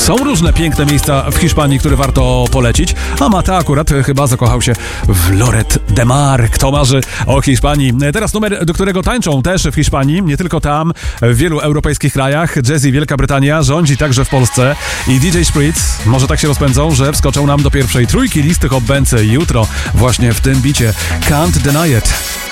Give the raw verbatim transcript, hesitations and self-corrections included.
Są różne piękne miejsca w Hiszpanii, które warto polecić, a Mata akurat chyba zakochał się w Lloret de Mar. Kto marzy o Hiszpanii? Teraz numer, do którego tańczą też w Hiszpanii, nie tylko tam, w wielu europejskich krajach. Jazzy Wielka Brytania rządzi także w Polsce i D J Spritz może tak się rozpędzą, że wskoczą nam do pierwszej trójki listy Hot Bands jutro właśnie w tym bicie Can't Deny It.